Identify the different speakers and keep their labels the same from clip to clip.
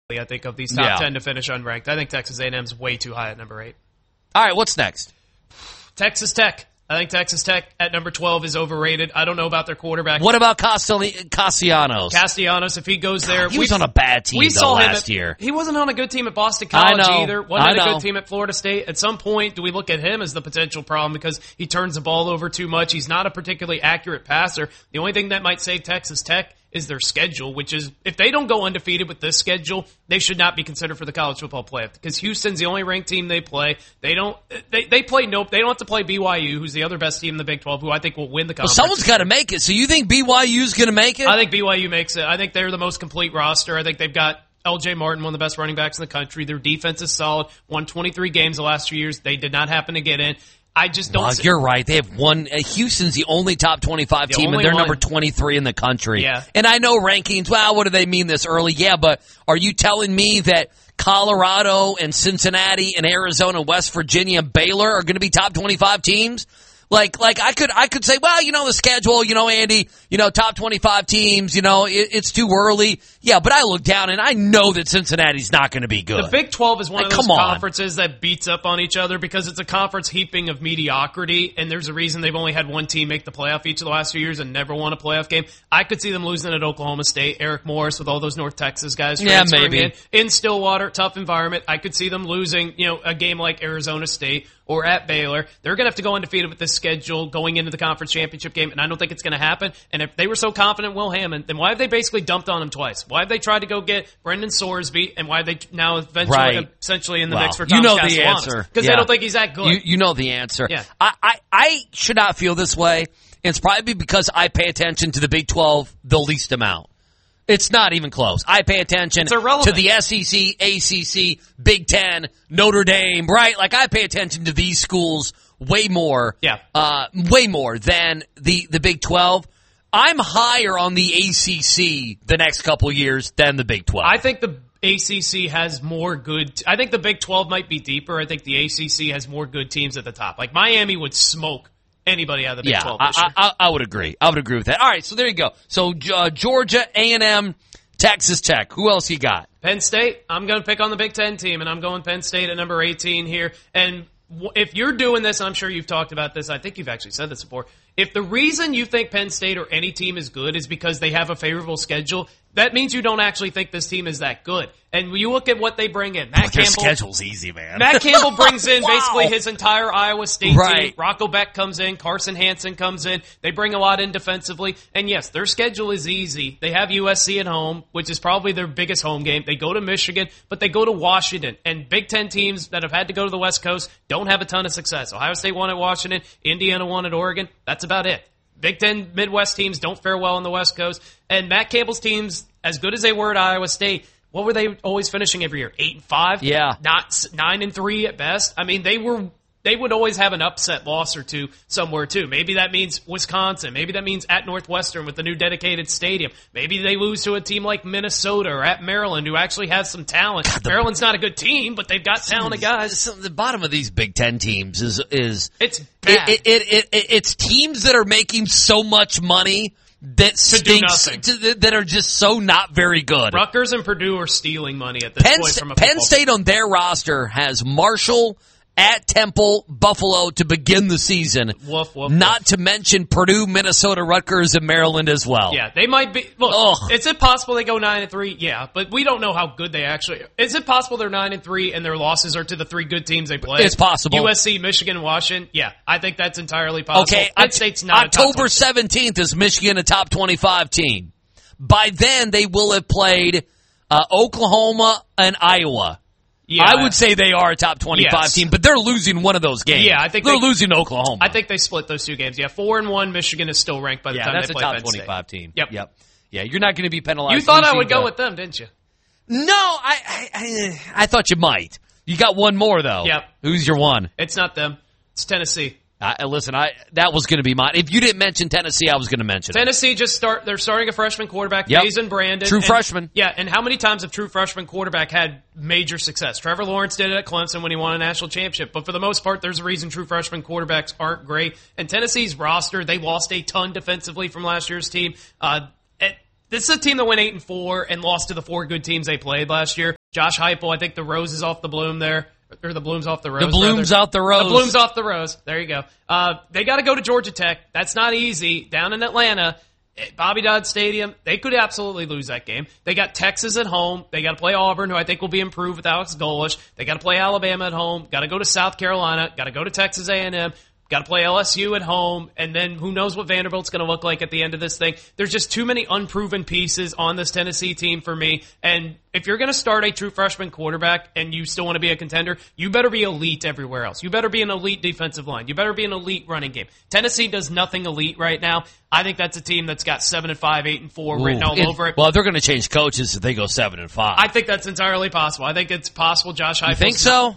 Speaker 1: I think, of these top 10 to finish unranked. I think Texas A&M's way too high at number 8.
Speaker 2: All right, what's next?
Speaker 1: Texas Tech. I think Texas Tech at number 12 is overrated. I don't know about their quarterback.
Speaker 2: What about Castellanos?
Speaker 1: Castellanos, if he goes there.
Speaker 2: He was on a bad team last year.
Speaker 1: He wasn't on a good team at Boston College either. Wasn't
Speaker 2: on
Speaker 1: a good team at Florida State. At some point, do we look at him as the potential problem because he turns the ball over too much? He's not a particularly accurate passer. The only thing that might save Texas Tech is their schedule, which is, if they don't go undefeated with this schedule, they should not be considered for the college football playoff because Houston's the only ranked team they play. They don't have to play BYU, who's the other best team in the Big 12, who I think will win the conference.
Speaker 2: Well, someone's got to make it. So you think BYU's going to make it?
Speaker 1: I think BYU makes it. I think they're the most complete roster. I think they've got L.J. Martin, one of the best running backs in the country. Their defense is solid. Won 23 games the last 2 years. They did not happen to get in. I just don't.
Speaker 2: You're right. They have one. Houston's the only top 25 team, and they're number 23 in the country.
Speaker 1: Yeah.
Speaker 2: And I know rankings. Well, what do they mean this early? Yeah, but are you telling me that Colorado and Cincinnati and Arizona, West Virginia, and Baylor are going to be top 25 teams? Like I could say, well, the schedule, Andy, top 25 teams, it's too early. Yeah, but I look down and I know that Cincinnati's not going to be good.
Speaker 1: The Big 12 is one of those conferences that beats up on each other because it's a conference heaping of mediocrity, and there's a reason they've only had one team make the playoff each of the last few years and never won a playoff game. I could see them losing at Oklahoma State, Eric Morris with all those North Texas guys.
Speaker 2: Yeah, maybe.
Speaker 1: In Stillwater, tough environment. I could see them losing, a game like Arizona State or at Baylor. They're going to have to go undefeated with this schedule going into the conference championship game, and I don't think it's going to happen. And if they were so confident in Will Hammond, then why have they basically dumped on him twice? Why have they tried to go get Brendan Sorsby, and why have they now eventually essentially in the mix for Thomas Castellanos?
Speaker 2: The answer.
Speaker 1: Because they don't think he's that good.
Speaker 2: You know the answer.
Speaker 1: Yeah.
Speaker 2: I should not feel this way. It's probably because I pay attention to the Big 12 the least amount. It's not even close. I pay attention to the SEC, ACC, Big Ten, Notre Dame, right? Like, I pay attention to these schools way more.
Speaker 1: Yeah.
Speaker 2: Way more than the Big 12. I'm higher on the ACC the next couple years than the Big 12.
Speaker 1: I think the ACC has more good. I think the Big 12 might be deeper. I think the ACC has more good teams at the top. Like, Miami would smoke anybody out of the Big 12 this year.
Speaker 2: I would agree. I would agree with that. All right, so there you go. So Georgia, A&M, Texas Tech. Who else you got?
Speaker 1: Penn State. I'm going to pick on the Big Ten team, and I'm going Penn State at number 18 here. And if you're doing this, and I'm sure you've talked about this, I think you've actually said this before, if the reason you think Penn State or any team is good is because they have a favorable schedule, that means you don't actually think this team is that good. And when you look at what they bring in,
Speaker 2: their schedule's easy, man.
Speaker 1: Matt Campbell brings in basically his entire Iowa State
Speaker 2: team.
Speaker 1: Rocco Beck comes in. Carson Hansen comes in. They bring a lot in defensively. And yes, their schedule is easy. They have USC at home, which is probably their biggest home game. They go to Michigan, but they go to Washington. And Big Ten teams that have had to go to the West Coast don't have a ton of success. Ohio State won at Washington. Indiana won at Oregon. That's about it. Big Ten Midwest teams don't fare well on the West Coast. And Matt Campbell's teams, as good as they were at Iowa State, what were they always finishing every year? 8-5?
Speaker 2: Yeah.
Speaker 1: Not 9-3 at best. I mean, they would always have an upset loss or two somewhere too. Maybe that means Wisconsin. Maybe that means at Northwestern with the new dedicated stadium. Maybe they lose to a team like Minnesota or at Maryland who actually has some talent. Maryland's not a good team, but they've got talented guys.
Speaker 2: The bottom of these Big Ten teams is
Speaker 1: it's bad.
Speaker 2: It's teams that are making so much money that stinks, that are just so not very good.
Speaker 1: Rutgers and Purdue are stealing money at this point from a
Speaker 2: Penn State on their roster has Marshall, at Temple, Buffalo to begin the season. Not to mention Purdue, Minnesota, Rutgers, and Maryland as well.
Speaker 1: Yeah, they might be. Look, is it possible they go 9-3? Yeah, but we don't know how good they actually are. Is it possible they're 9-3 and their losses are to the three good teams they play?
Speaker 2: It's possible.
Speaker 1: USC, Michigan, Washington. Yeah, I think that's entirely possible.
Speaker 2: Okay,
Speaker 1: Penn State's not
Speaker 2: October 17th is Michigan a top 25 team. By then, they will have played Oklahoma and Iowa. Yeah, I would say they are a top 25 team, but they're losing one of those games.
Speaker 1: Yeah, I think
Speaker 2: they're losing to Oklahoma.
Speaker 1: I think they split those two games. Yeah, 4-1. Michigan is still ranked by the time they play Penn State.
Speaker 2: That's a top 25 team.
Speaker 1: Yep.
Speaker 2: Yeah, you're not going to be penalized.
Speaker 1: You thought I would go with them, didn't you?
Speaker 2: No, I thought you might. You got one more though.
Speaker 1: Yep.
Speaker 2: Who's your one?
Speaker 1: It's not them. It's Tennessee.
Speaker 2: Listen, that was going to be mine. If you didn't mention Tennessee, I was going to mention
Speaker 1: Tennessee. They're starting a freshman quarterback, Mason Brandon.
Speaker 2: True freshman.
Speaker 1: Yeah, and how many times have true freshman quarterback had major success? Trevor Lawrence did it at Clemson when he won a national championship. But for the most part, there's a reason true freshman quarterbacks aren't great. And Tennessee's roster, they lost a ton defensively from last year's team. This is a team that went 8-4 and lost to the 4 good teams they played last year. Josh Heupel, I think the rose is off the bloom there. Or the bloom's off the rose.
Speaker 2: The bloom's out the rose.
Speaker 1: The bloom's off the rose. There you go. They got to go to Georgia Tech. That's not easy. Down in Atlanta, at Bobby Dodd Stadium, they could absolutely lose that game. They got Texas at home. They got to play Auburn, who I think will be improved with Alex Golesh. They got to play Alabama at home. Got to go to South Carolina. Got to go to Texas A&M. Got to play LSU at home, and then who knows what Vanderbilt's going to look like at the end of this thing. There's just too many unproven pieces on this Tennessee team for me, and if you're going to start a true freshman quarterback and you still want to be a contender, you better be elite everywhere else. You better be an elite defensive line. You better be an elite running game. Tennessee does nothing elite right now. I think that's a team that's got 7-5, 8-4 written all over it.
Speaker 2: Well, they're going to change coaches if they go 7-5.
Speaker 1: I think that's entirely possible. I think it's possible Josh Heupel.
Speaker 2: You think so?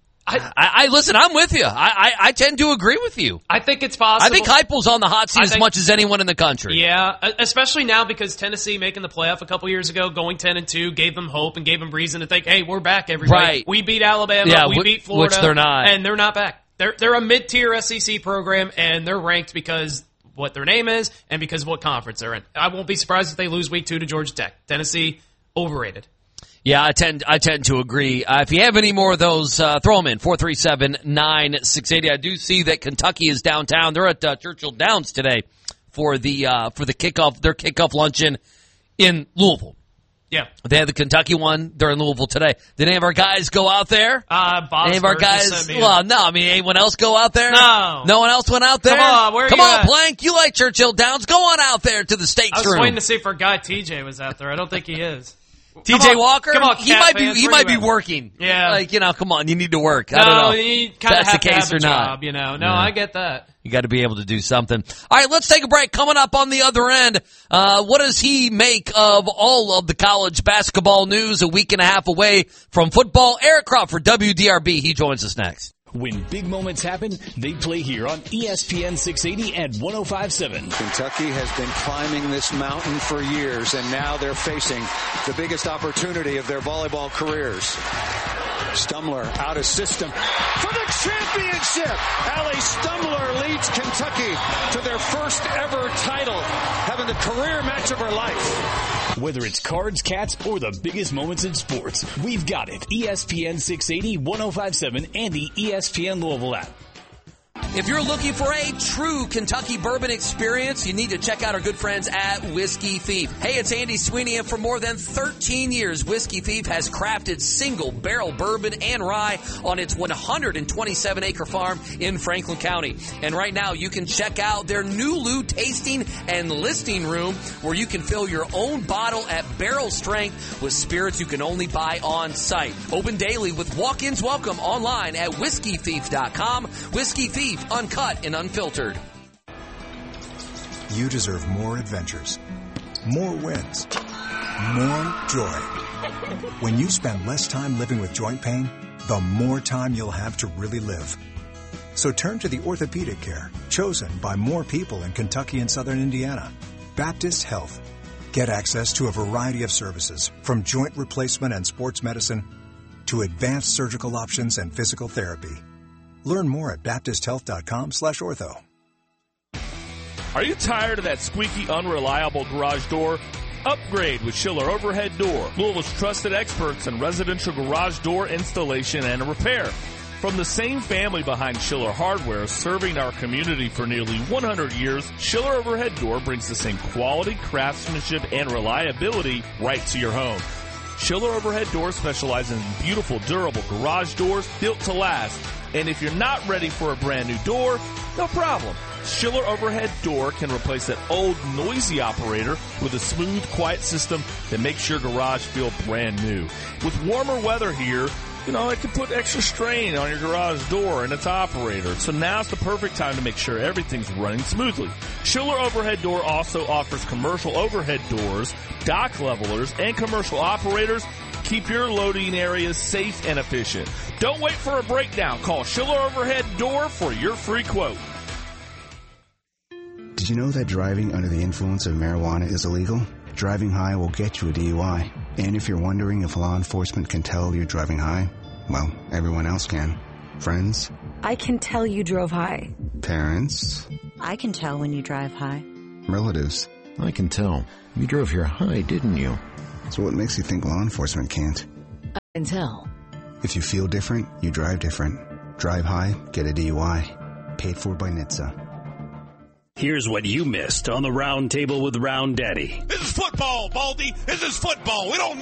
Speaker 2: I listen, I'm with you. I tend to agree with you.
Speaker 1: I think it's possible.
Speaker 2: I think Heupel's on the hot seat as much as anyone in the country.
Speaker 1: Yeah, especially now because Tennessee making the playoff a couple years ago, going 10-2, gave them hope and gave them reason to think, hey, we're back, everybody.
Speaker 2: Right.
Speaker 1: We beat Alabama, we beat Florida.
Speaker 2: Which they're not.
Speaker 1: And they're not back. They're a mid-tier SEC program, and they're ranked because what their name is and because of what conference they're in. I won't be surprised if they lose week 2 to Georgia Tech. Tennessee, overrated.
Speaker 2: Yeah, I tend to agree. If you have any more of those, throw them in, 437-9680. I do see that Kentucky is downtown. They're at Churchill Downs today for the kickoff, their kickoff luncheon in Louisville.
Speaker 1: Yeah.
Speaker 2: They had the Kentucky one. They're in Louisville today. Did any of our guys go out there?
Speaker 1: Any
Speaker 2: of our guys? Well, no. I mean, anyone else go out there?
Speaker 1: No.
Speaker 2: No one else went out there?
Speaker 1: Come on,
Speaker 2: Blank. You like Churchill Downs. Go on out there to the steaks room.
Speaker 1: I was waiting to see if our guy TJ was out there. I don't think he is.
Speaker 2: TJ Walker?
Speaker 1: Come on,
Speaker 2: he might be working.
Speaker 1: Yeah.
Speaker 2: Like, come on, you need to work. I don't know.
Speaker 1: You kind of have to have a job,
Speaker 2: No,
Speaker 1: I get that.
Speaker 2: You got to be able to do something. All right, let's take a break. Coming up on the other end, what does he make of all of the college basketball news a week and a half away from football? Eric Crawford, WDRB. He joins us next.
Speaker 3: When big moments happen, they play here on ESPN 680 and 105.7.
Speaker 4: Kentucky has been climbing this mountain for years, and now they're facing the biggest opportunity of their volleyball careers. Stumler out of system for the championship. Allie Stumler leads Kentucky to their first ever title, having the career match of her life.
Speaker 3: Whether it's cards, cats, or the biggest moments in sports, we've got it. ESPN 680, 105.7, and the ESPN Louisville app.
Speaker 2: If you're looking for a true Kentucky bourbon experience, you need to check out our good friends at Whiskey Thief. Hey, it's Andy Sweeney, and for more than 13 years, Whiskey Thief has crafted single barrel bourbon and rye on its 127-acre farm in Franklin County. And right now, you can check out their Nulu tasting and listing room where you can fill your own bottle at barrel strength with spirits you can only buy on site. Open daily with walk-ins welcome online at whiskeythief.com. Whiskey Thief, uncut and unfiltered.
Speaker 5: You deserve more adventures, more wins, more joy. When you spend less time living with joint pain, the more time you'll have to really live. So turn to the orthopedic care chosen by more people in Kentucky and Southern Indiana. Baptist Health. Get access to a variety of services, from joint replacement and sports medicine to advanced surgical options and physical therapy. Learn more at baptisthealth.com/ortho.
Speaker 6: Are you tired of that squeaky, unreliable garage door? Upgrade with Schiller Overhead Door, Louisville's trusted experts in residential garage door installation and repair. From the same family behind Schiller Hardware, serving our community for nearly 100 years, Schiller Overhead Door brings the same quality, craftsmanship, and reliability right to your home. Schiller Overhead Door specializes in beautiful, durable garage doors built to last. And if you're not ready for a brand new door, no problem. Schiller Overhead Door can replace that old, noisy operator with a smooth, quiet system that makes your garage feel brand new. With warmer weather here, it can put extra strain on your garage door and its operator. So now's the perfect time to make sure everything's running smoothly. Schiller Overhead Door also offers commercial overhead doors, dock levelers, and commercial operators. Keep your loading areas safe and efficient. Don't wait for a breakdown. Call Schiller Overhead Door for your free quote.
Speaker 7: Did you know that driving under the influence of marijuana is illegal? Driving high will get you a DUI. And if you're wondering if law enforcement can tell you're driving high, well, everyone else can. Friends?
Speaker 8: I can tell you drove high.
Speaker 7: Parents?
Speaker 9: I can tell when you drive high.
Speaker 7: Relatives?
Speaker 8: I can tell. You drove here high, didn't you?
Speaker 7: So what makes you think law enforcement can't?
Speaker 9: I can tell.
Speaker 7: If you feel different, you drive different. Drive high, get a DUI. Paid for by NHTSA.
Speaker 10: Here's what you missed on the Round Table with Round Daddy.
Speaker 11: This is football, Baldy. This is football. We don't